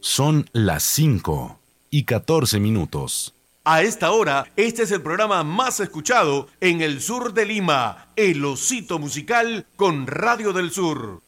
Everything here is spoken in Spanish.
Son las 5:14. A esta hora, este es el programa más escuchado en el sur de Lima, El Osito Musical con Radio del Sur.